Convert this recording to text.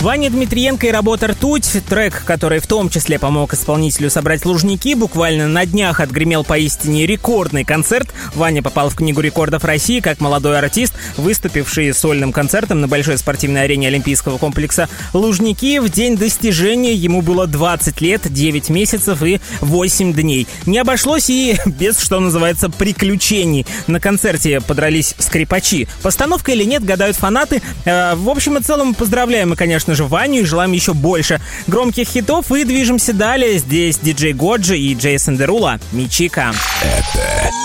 Ваня Дмитриенко и работа «Ртуть», трек, который в том числе помог исполнителю собрать Лужники, буквально на днях отгремел поистине рекордный концерт. Ваня попал в Книгу рекордов России как молодой артист, выступивший сольным концертом на большой спортивной арене Олимпийского комплекса «Лужники». В день достижения ему было 20 лет, 9 месяцев и 8 дней. Не обошлось и без, что называется, приключений. На концерте подрались скрипачи. Постановка или нет, гадают фанаты. В общем и целом, поздравляем мы, конечно же, Ваню и желаем еще больше громких хитов. И движемся далее. Здесь диджей Годжи и Джейсон Дерула. Мичика. Это